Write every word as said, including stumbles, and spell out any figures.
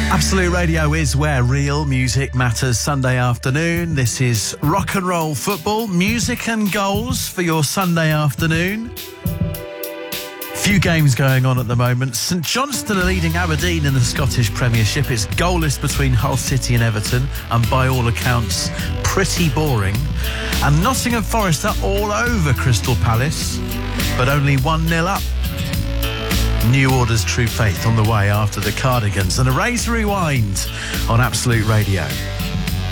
Absolute Radio is where real music matters. Sunday afternoon. This is rock and roll football, music and goals for your Sunday afternoon. Few games going on at the moment. St Johnstone are leading Aberdeen in the Scottish Premiership. It's goalless between Hull City and Everton, and by all accounts, pretty boring. And Nottingham Forest are all over Crystal Palace, but only one nil up. New Order's True Faith on the way after the Cardigans, and a Razor Rewind on Absolute Radio.